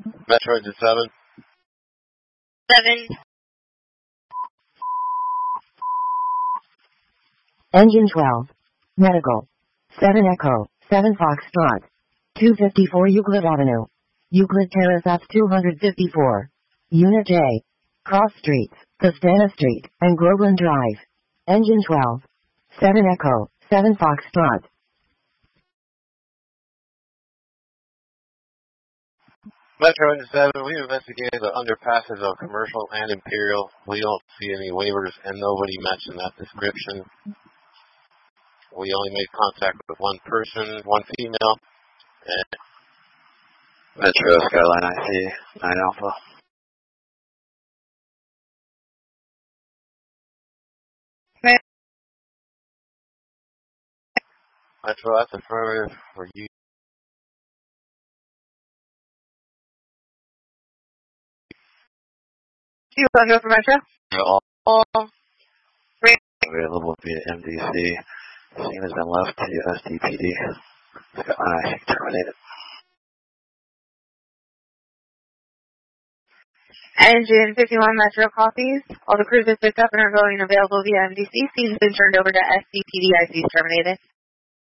Metro engine 7. 7. Engine 12. Medical. 7 Echo, 7 Foxtrot. 254 Euclid Avenue. Euclid Terrace F 254. Unit J. Cross Streets, Castana Street, and Groveland Drive. Engine 12. 7 Echo, 7 Foxtrot. Metro engine 7, we investigated the underpasses of Commercial and Imperial. We don't see any waivers, and nobody matching that description. We only made contact with one person, one female. And Metro Skyline IC, 9 Alpha. Metro, that's affirmative for you. You want to go for Metro? All available via MDC. Scene has been left to SDPD. Skyline IC terminated. Engine 51 Metro copies. All the crews have picked up and are going available via MDC. Scene's been turned over to SCPD. IC's terminated.